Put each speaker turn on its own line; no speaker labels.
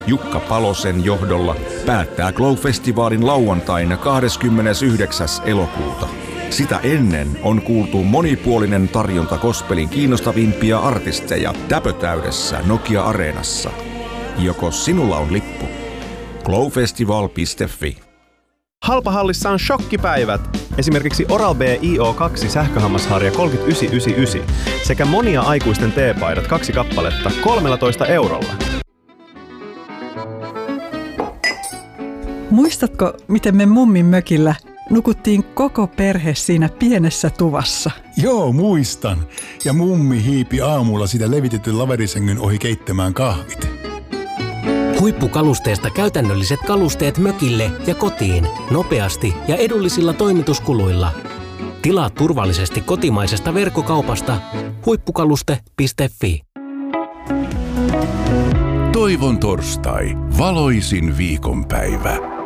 Jukka Palosen johdolla päättää Glow-festivaalin lauantaina 29. elokuuta. Sitä ennen on kuultu monipuolinen tarjonta gospelin kiinnostavimpia artisteja täpötäydessä Nokia-areenassa. Joko sinulla on lippu? glowfestival.fi.
Halpahallissa on shokkipäivät. Esimerkiksi Oral-B IO2 sähköhammasharja 39,99 sekä monia aikuisten teepaidat 2 kappaletta 13 eurolla.
Muistatko, miten me mummin mökillä nukuttiin koko perhe siinä pienessä tuvassa?
Joo, muistan. Ja mummi hiipi aamulla sitä levitetyn laverisängyn ohi keittämään kahvit.
Huippukalusteesta käytännölliset kalusteet mökille ja kotiin nopeasti ja edullisilla toimituskuluilla. Tilaa turvallisesti kotimaisesta verkkokaupasta huippukaluste.fi.
Toivon torstai, valoisin viikonpäivä.